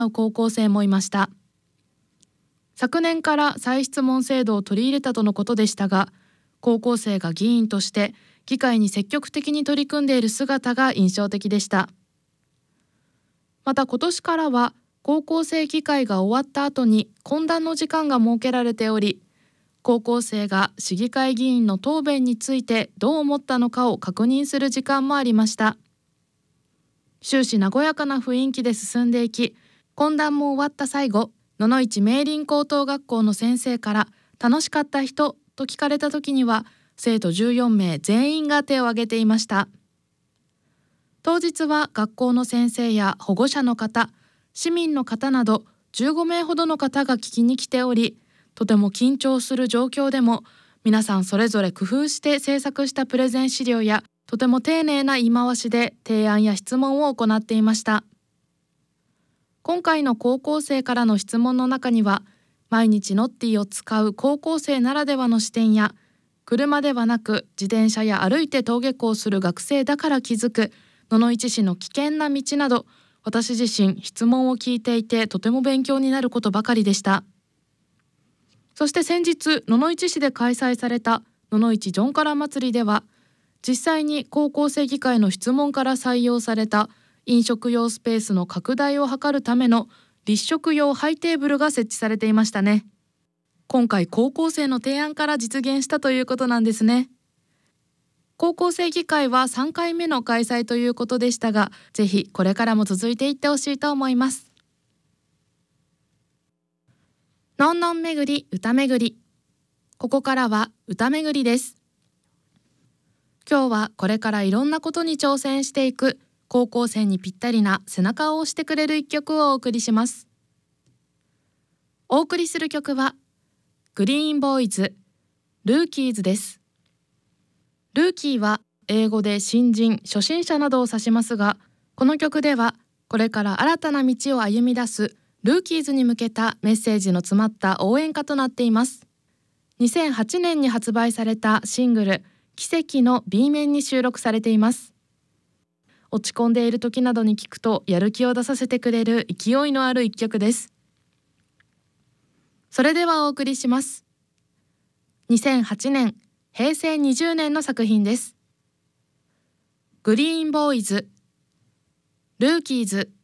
の高校生もいました。昨年から再質問制度を取り入れたとのことでしたが、高校生が議員として議会に積極的に取り組んでいる姿が印象的でした。また今年からは高校生議会が終わった後に懇談の時間が設けられており、高校生が市議会議員の答弁についてどう思ったのかを確認する時間もありました。終始和やかな雰囲気で進んでいき、懇談も終わった最後、野々市明林高等学校の先生から楽しかった人と聞かれた時には、生徒14名全員が手を挙げていました。当日は学校の先生や保護者の方、市民の方など15名ほどの方が聞きに来ており、とても緊張する状況でも皆さんそれぞれ工夫して制作したプレゼン資料やとても丁寧な言い回しで提案や質問を行っていました。今回の高校生からの質問の中には、毎日ノッティを使う高校生ならではの視点や、車ではなく自転車や歩いて登下校する学生だから気づく野々市市の危険な道など、私自身質問を聞いていてとても勉強になることばかりでした。そして先日野々市市で開催された野々市ジョンカラ祭りでは、実際に高校生議会の質問から採用された飲食用スペースの拡大を図るための立食用ハイテーブルが設置されていましたね。今回高校生の提案から実現したということなんですね。高校生議会は3回目の開催ということでしたが、ぜひこれからも続いていってほしいと思います。のんのん巡り歌巡り。ここからは歌巡りです。今日はこれからいろんなことに挑戦していく高校生にぴったりな背中を押してくれる一曲をお送りします。お送りする曲はグリーンボーイズルーキーズです。ルーキーは英語で新人、初心者などを指しますが、この曲ではこれから新たな道を歩み出すルーキーズに向けたメッセージの詰まった応援歌となっています。2008年に発売されたシングル奇跡の B 面に収録されています。落ち込んでいる時などに聞くとやる気を出させてくれる勢いのある一曲です。それではお送りします。2008年平成20年の作品です。グリーンボーイズルーキーズ。